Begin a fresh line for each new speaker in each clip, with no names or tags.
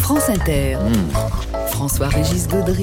France Inter. François-Régis Gaudry.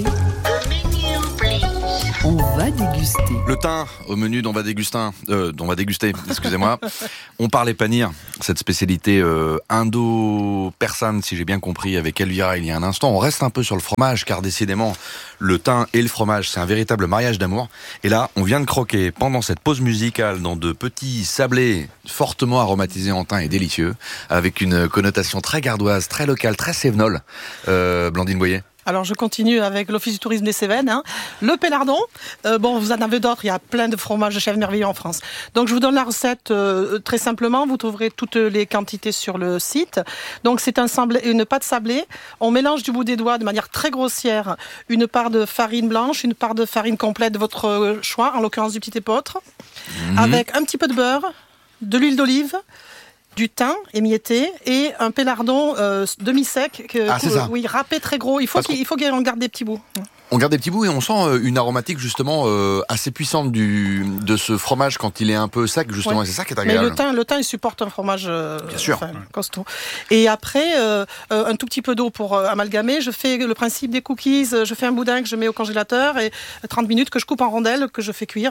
On va déguster.
Le thym au menu dont on va déguster, excusez-moi. On parlait panir, cette spécialité indo-persane, si j'ai bien compris, avec Elvira il y a un instant. On reste un peu sur le fromage, car décidément, le thym et le fromage, c'est un véritable mariage d'amour. Et là, on vient de croquer, pendant cette pause musicale, dans de petits sablés fortement aromatisés en thym et délicieux, avec une connotation très gardoise, très locale, très cévenole. Blandine Boyer.
Alors je continue avec l'Office du tourisme des Cévennes. Le pélardon, vous en avez d'autres, il y a plein de fromages de chèvre merveilleux en France. Donc je vous donne la recette très simplement, vous trouverez toutes les quantités sur le site. Donc c'est une pâte sablée, on mélange du bout des doigts de manière très grossière une part de farine blanche, une part de farine complète de votre choix, en l'occurrence du petit épeautre, avec un petit peu de beurre, de l'huile d'olive, du thym émietté et un pélardon demi-sec, râpé très gros. Il faut qu'on garde des petits bouts.
On garde des petits bouts et on sent une aromatique justement assez puissante de ce fromage quand il est un peu sec, justement. Ouais. Et c'est ça qui est agréable.
Mais le thym, il supporte un fromage
bien sûr.
Costaud. Et après, un tout petit peu d'eau pour amalgamer. Je fais le principe des cookies. Je fais un boudin que je mets au congélateur et 30 minutes que je coupe en rondelles, que je fais cuire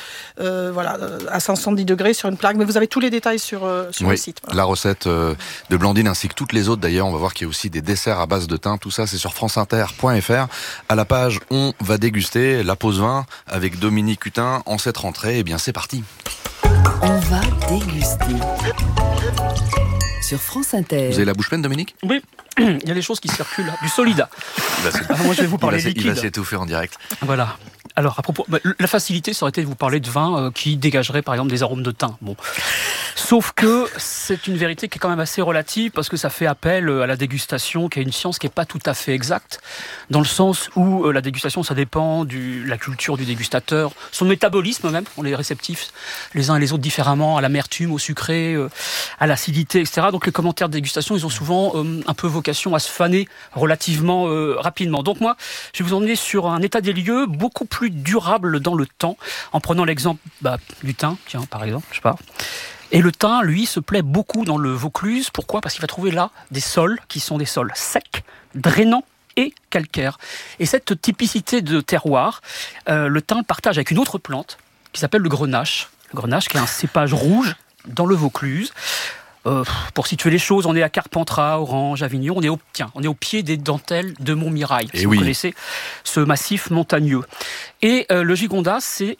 à 170 degrés sur une plaque. Mais vous avez tous les détails sur le site. Voilà.
La recette de Blandine ainsi que toutes les autres d'ailleurs. On va voir qu'il y a aussi des desserts à base de thym. Tout ça, c'est sur franceinter.fr. À la page on va déguster la pause vin avec Dominique Hutin en cette rentrée. Eh bien, c'est parti.
On va déguster sur France Inter.
Vous avez la bouche pleine, Dominique ?
Oui, il y a des choses qui circulent. Du Solida. Moi, je vais vous parler liquide.
Il va s'étouffer en direct.
Voilà. Alors, à propos, la facilité, ça aurait été de vous parler de vin qui dégagerait, par exemple, des arômes de thym. Bon. Sauf que c'est une vérité qui est quand même assez relative parce que ça fait appel à la dégustation, qui est une science qui n'est pas tout à fait exacte, dans le sens où la dégustation, ça dépend de la culture du dégustateur, son métabolisme même, on est réceptifs les uns et les autres différemment à l'amertume, au sucré, à l'acidité, etc. Donc les commentaires de dégustation, ils ont souvent un peu vocation à se faner relativement rapidement. Donc moi, je vais vous emmener sur un état des lieux beaucoup plus durable dans le temps, en prenant l'exemple du thym, tiens, par exemple, je sais pas. Et le thym, lui, se plaît beaucoup dans le Vaucluse. Pourquoi ? Parce qu'il va trouver là des sols qui sont des sols secs, drainants et calcaires. Et cette typicité de terroir, le thym partage avec une autre plante qui s'appelle le grenache. Le grenache qui est un cépage rouge dans le Vaucluse. Pour situer les choses, on est à Carpentras, Orange, Avignon. On est au pied des dentelles de Montmirail. Si vous connaissez ce massif montagneux. Et le Gigondas, c'est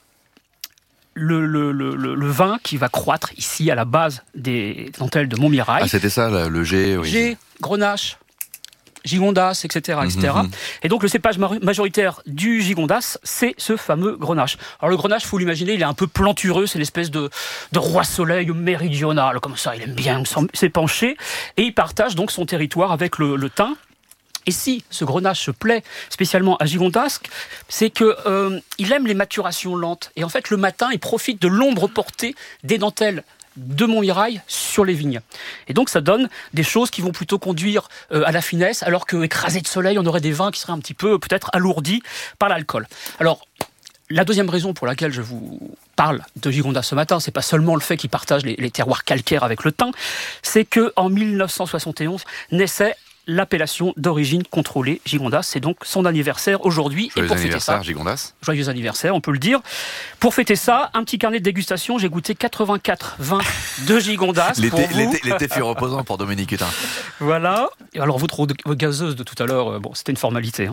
le vin qui va croître ici à la base des dentelles de Montmirail.
Ah, c'était ça, le G. Oui.
G, Grenache, Gigondas, etc. Et donc le cépage majoritaire du Gigondas, c'est ce fameux Grenache. Alors le Grenache, il faut l'imaginer, il est un peu plantureux, c'est l'espèce de roi soleil méridional, comme ça, il aime bien s'épancher, et il partage donc son territoire avec le thym. Et si ce grenache se plaît spécialement à Gigondas, c'est que il aime les maturations lentes. Et en fait, le matin, il profite de l'ombre portée des dentelles de Montmirail sur les vignes. Et donc, ça donne des choses qui vont plutôt conduire à la finesse, alors qu'écrasés de soleil, on aurait des vins qui seraient un petit peu, peut-être, alourdis par l'alcool. Alors, la deuxième raison pour laquelle je vous parle de Gigondas ce matin, c'est pas seulement le fait qu'il partage les terroirs calcaires avec le thym, c'est qu'en 1971 naissait l'appellation d'origine contrôlée Gigondas. C'est donc son anniversaire aujourd'hui.
Joyeux anniversaire, Gigondas.
Joyeux anniversaire, on peut le dire. Pour fêter ça, un petit carnet de dégustation. J'ai goûté 84 vins de Gigondas.
L'été fut reposant pour Dominique Hutin.
Voilà. Et alors, votre gazeuse de tout à l'heure, c'était une formalité.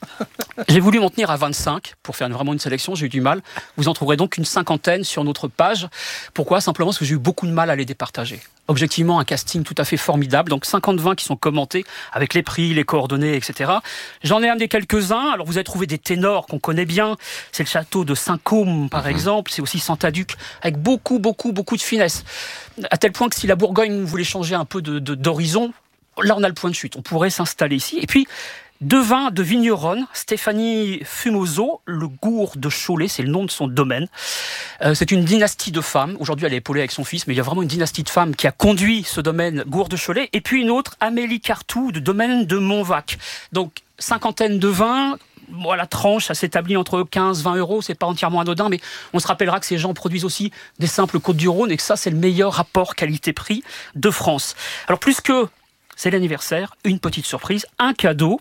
J'ai voulu m'en tenir à 25 pour faire vraiment une sélection, j'ai eu du mal. Vous en trouverez donc une cinquantaine sur notre page. Pourquoi ? Simplement parce que j'ai eu beaucoup de mal à les départager. Objectivement, un casting tout à fait formidable. Donc 50 vins qui sont commentés avec les prix, les coordonnées, etc. J'en ai amené quelques-uns. Alors vous avez trouvé des ténors qu'on connaît bien. C'est le château de Saint-Côme, par exemple. C'est aussi Santaduc, avec beaucoup de finesse. À tel point que si la Bourgogne voulait changer un peu d'horizon, là on a le point de chute. On pourrait s'installer ici. Et puis, 2 vins de vigneronne, Stéphanie Fumoso, le Gour de Cholet, c'est le nom de son domaine. C'est une dynastie de femmes. Aujourd'hui, elle est épaulée avec son fils, mais il y a vraiment une dynastie de femmes qui a conduit ce domaine Gour de Cholet. Et puis une autre, Amélie Cartou, du domaine de Montvac. Donc, cinquantaine de vins. Bon, la tranche, ça s'établit entre 15 et 20 euros. C'est pas entièrement anodin, mais on se rappellera que ces gens produisent aussi des simples Côtes-du-Rhône et que ça, c'est le meilleur rapport qualité-prix de France. Alors, plus que c'est l'anniversaire, une petite surprise, un cadeau.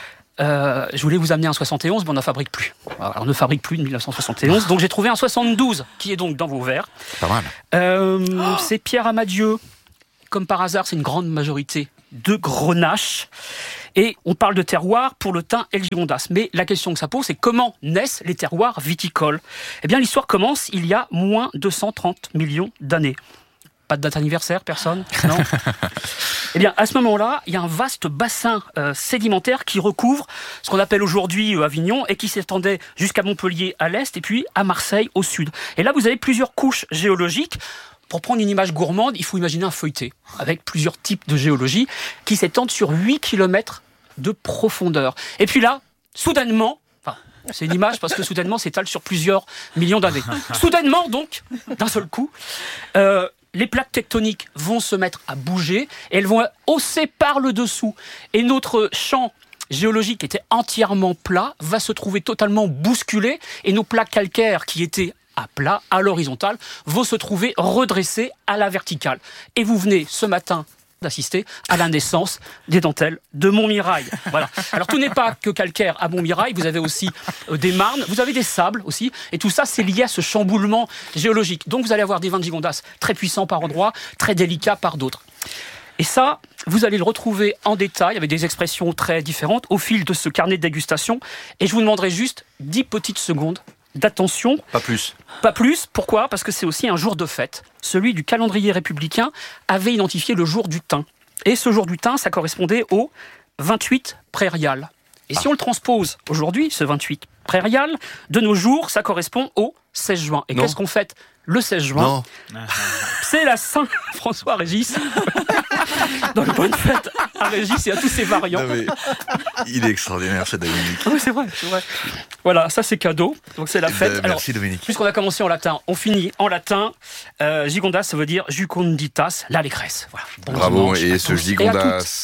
Je voulais vous amener un 71, mais on n'en fabrique plus. Alors, on ne fabrique plus de 1971, donc j'ai trouvé un 72, qui est donc dans vos verres.
Pas mal.
C'est Pierre Amadieu. Comme par hasard, c'est une grande majorité de Grenache. Et on parle de terroir pour le thym et le gigondas. Mais la question que ça pose, c'est comment naissent les terroirs viticoles ? Eh bien, l'histoire commence il y a moins de 130 millions d'années. Pas de date anniversaire, personne ? Non. Eh bien, à ce moment-là, il y a un vaste bassin sédimentaire qui recouvre ce qu'on appelle aujourd'hui Avignon et qui s'étendait jusqu'à Montpellier à l'est et puis à Marseille au sud. Et là, vous avez plusieurs couches géologiques. Pour prendre une image gourmande, il faut imaginer un feuilleté avec plusieurs types de géologie qui s'étendent sur 8 km de profondeur. Et puis là, soudainement, c'est une image parce que soudainement s'étale sur plusieurs millions d'années. Soudainement, donc, d'un seul coup, les plaques tectoniques vont se mettre à bouger et elles vont hausser par le dessous. Et notre champ géologique qui était entièrement plat va se trouver totalement bousculé et nos plaques calcaires qui étaient à plat, à l'horizontale, vont se trouver redressées à la verticale. Et vous venez ce matin d'assister à la naissance des dentelles de Montmirail. Voilà. Alors tout n'est pas que calcaire à Montmirail, vous avez aussi des marnes, vous avez des sables aussi, et tout ça c'est lié à ce chamboulement géologique. Donc vous allez avoir des vins de gigondas très puissants par endroits, très délicats par d'autres. Et ça, vous allez le retrouver en détail avec des expressions très différentes au fil de ce carnet de dégustation. Et je vous demanderai juste 10 petites secondes d'attention.
Pas plus.
Pas plus. Pourquoi ? Parce que c'est aussi un jour de fête. Celui du calendrier républicain avait identifié le jour du thym. Et ce jour du thym, ça correspondait au 28 prairial. Et si on le transpose aujourd'hui, ce 28 prairial, de nos jours, ça correspond au 16 juin. Et qu'est-ce qu'on fête le 16 juin ? C'est la Saint-François-Régis. Donc bonne fête à Régis et à tous ses variants.
Non, mais il est extraordinaire, ce Dominique.
Oui, c'est vrai. Voilà, ça c'est cadeau. Donc c'est la fête.
Merci Dominique.
Puisqu'on a commencé en latin, on finit en latin. Gigondas, ça veut dire jucunditas, l'allégresse. Voilà. Bon
Bravo,
dimanche
et
à
ce
tous
Gigondas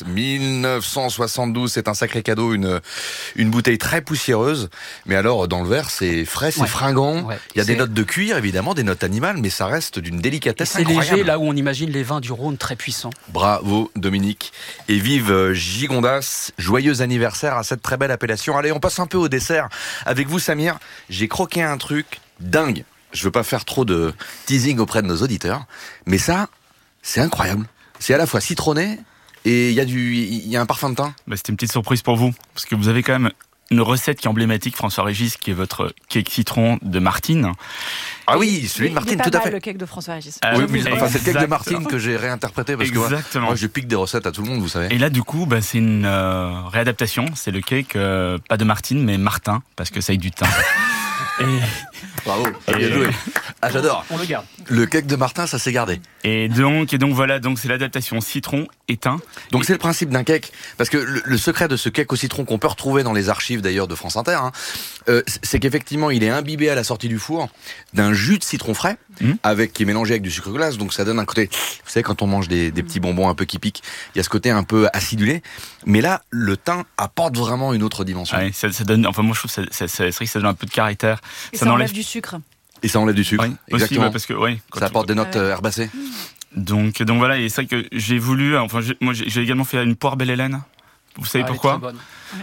1972, c'est un sacré cadeau, une bouteille très poussiéreuse. Mais alors, dans le verre, c'est frais, c'est fringant.
Ouais.
Il y a des notes de cuir, évidemment, des notes animales, mais ça reste d'une délicatesse
c'est
incroyable.
léger, là où on imagine les vins du Rhône très puissants.
Bravo Dominique, et vive Gigondas, joyeux anniversaire à cette très belle appellation. Allez, on passe un peu au dessert avec vous Samir. J'ai croqué un truc dingue, je veux pas faire trop de teasing auprès de nos auditeurs, mais ça, c'est incroyable. C'est à la fois citronné et il y a un parfum de thym.
C'était une petite surprise pour vous, parce que vous avez quand même une recette qui est emblématique, François Régis, qui est votre cake citron de Martine.
Ah oui, celui de Martine, tout à fait.
Le cake de François Régis.
Oui, mais
Exact.
c'est le cake de Martine que j'ai réinterprété parce que moi je pique des recettes à tout le monde, vous savez.
Et là, du coup, c'est une réadaptation. C'est le cake, pas de Martine, mais Martin, parce que ça a du thym.
Bravo, bien joué. Ah, j'adore.
On le garde.
Le cake de Martin, ça s'est gardé.
Et donc voilà, donc c'est l'adaptation citron et thym.
Donc c'est le principe d'un cake, parce que le secret de ce cake au citron qu'on peut retrouver dans les archives d'ailleurs de France Inter, c'est qu'effectivement il est imbibé à la sortie du four d'un jus de citron frais, qui est mélangé avec du sucre glace, donc ça donne un côté, vous savez quand on mange des petits bonbons un peu qui piquent, il y a ce côté un peu acidulé, mais là le thym apporte vraiment une autre dimension.
Ouais, ça donne, enfin moi je trouve que c'est vrai que ça donne un peu de caractère.
Et ça enlève du sucre.
Et ça enlève du sucre,
oui,
exactement.
Aussi, parce que,
ça apporte des notes herbacées.
Donc voilà, et c'est vrai que j'ai voulu, moi j'ai également fait une poire belle Hélène. Vous savez pourquoi ?
Pourquoi ?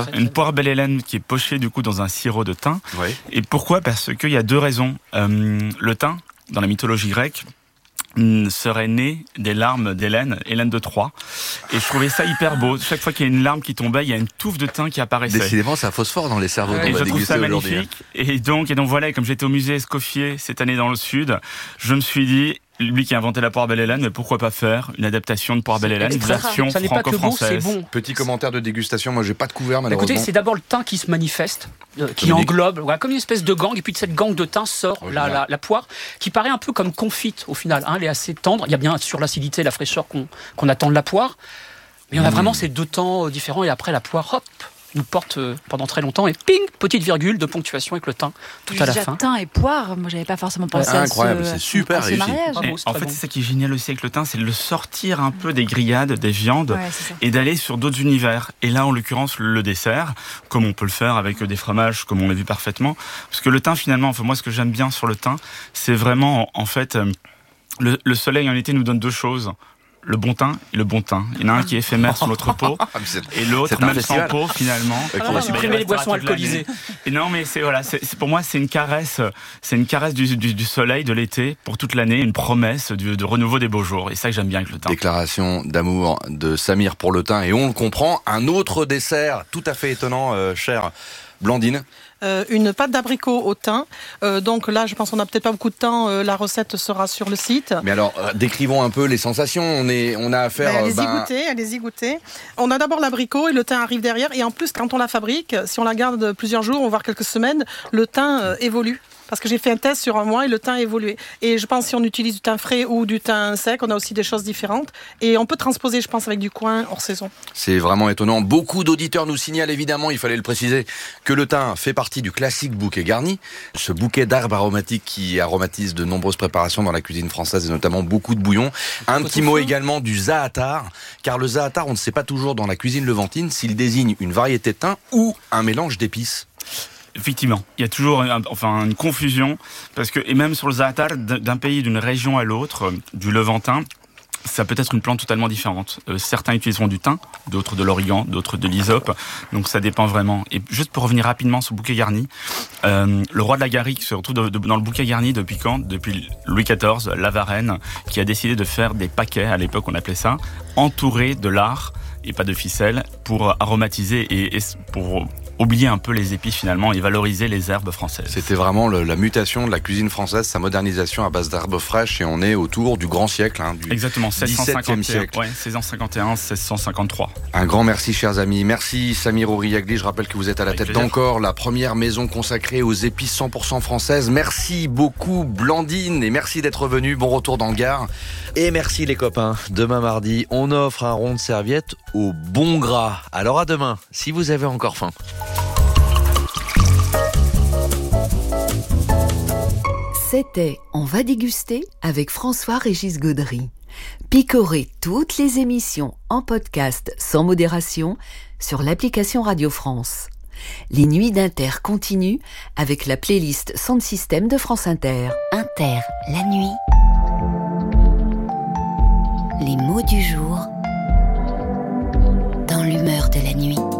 Une poire belle Hélène qui est pochée du coup dans un sirop de thym.
Oui.
Et pourquoi ? Parce qu'il y a deux raisons. Le thym, dans la mythologie grecque, serait né des larmes d'Hélène, Hélène de Troie. Et je trouvais ça hyper beau. Chaque fois qu'il y a une larme qui tombait, il y a une touffe de thym qui apparaissait.
Décidément, ça phosphore dans les cerveaux.
Et je trouve ça magnifique. Et donc voilà, et comme j'étais au musée Escoffier cette année dans le Sud, je me suis dit, lui qui a inventé la poire belle Hélène, mais pourquoi pas faire une adaptation de poire belle Hélène, une version franco-française.
C'est bon.
Petit commentaire de dégustation, moi j'ai pas de couvert malheureusement.
Écoutez, c'est d'abord le thym qui se manifeste, qui englobe, comme une espèce de gang, et puis de cette gangue de thym sort la poire, qui paraît un peu comme confite au final. Elle est assez tendre, il y a bien sur l'acidité, la fraîcheur qu'on attend de la poire, mais on a vraiment ces deux temps différents, et après la poire, hop, nous porte pendant très longtemps, et ping, petite virgule de ponctuation avec le thym tout à la fin.
Thym et poire, moi j'avais pas forcément pensé à
incroyable, c'est super réussi.
Bravo,
en fait, c'est ça qui est génial aussi avec le thym, c'est de le sortir un peu des grillades, des viandes, et d'aller sur d'autres univers. Et là, en l'occurrence, le dessert, comme on peut le faire avec des fromages, comme on l'a vu parfaitement. Parce que le thym, finalement, moi, ce que j'aime bien sur le thym, c'est vraiment, en fait, le soleil en été nous donne deux choses. le bon thym et le bon thym. Il y en a un qui est éphémère sur l'autre pot et l'autre même sans pot finalement.
On va supprimer les boissons alcoolisées.
Et non, mais pour moi c'est une caresse du soleil de l'été pour toute l'année, une promesse de renouveau des beaux jours. Et ça que j'aime bien avec le thym.
Déclaration d'amour de Samir pour le thym, et on le comprend. Un autre dessert tout à fait étonnant, chère Blandine.
Une pâte d'abricot au thym. Donc là, je pense qu'on n'a peut-être pas beaucoup de temps. La recette sera sur le site.
Mais alors, décrivons un peu les sensations. On a affaire...
Allez-y goûter. On a d'abord l'abricot et le thym arrive derrière. Et en plus, quand on la fabrique, si on la garde plusieurs jours, voire quelques semaines, le thym évolue. Parce que j'ai fait un test sur un mois et le thym a évolué. Et je pense que si on utilise du thym frais ou du thym sec, on a aussi des choses différentes. Et on peut transposer, je pense, avec du coin hors saison.
C'est vraiment étonnant. Beaucoup d'auditeurs nous signalent, évidemment, il fallait le préciser, que le thym fait partie du classique bouquet garni. Ce bouquet d'herbes aromatiques qui aromatise de nombreuses préparations dans la cuisine française et notamment beaucoup de bouillons. Un petit mot également du za'atar. Car le za'atar, on ne sait pas toujours dans la cuisine levantine s'il désigne une variété de thym ou un mélange d'épices.
Effectivement, il y a toujours une confusion, parce que, et même sur le za'atar, d'un pays, d'une région à l'autre, du Levantin, ça peut être une plante totalement différente. Certains utiliseront du thym, d'autres de l'origan, d'autres de l'hysope, donc ça dépend vraiment. Et juste pour revenir rapidement sur le bouquet garni, le roi de la Garrigue se retrouve dans le bouquet garni depuis quand ? Depuis Louis XIV, la Varenne, qui a décidé de faire des paquets, à l'époque on appelait ça, entourés de lard et pas de ficelle, pour aromatiser et pour oublier un peu les épices finalement et valoriser les herbes françaises.
C'était vraiment la mutation de la cuisine française, sa modernisation à base d'herbes fraîches, et on est autour du grand siècle, du
exactement,
17e siècle.
1651, 1653.
Un grand merci, chers amis. Merci Samir Ouriagli. Je rappelle que vous êtes à la tête d'Encore, la première maison consacrée aux épices 100% françaises. Merci beaucoup Blandine, et merci d'être venu. Bon retour dans le Gard.
Et merci les copains. Demain mardi, on offre un rond de serviette au bon gras. Alors à demain, si vous avez encore faim.
C'était On va déguster avec François-Régis Gaudry. Picorez toutes les émissions en podcast sans modération sur l'application Radio France. Les nuits d'Inter continuent avec la playlist Sound System de France Inter.
Inter, la nuit. Les mots du jour dans l'humeur de la nuit.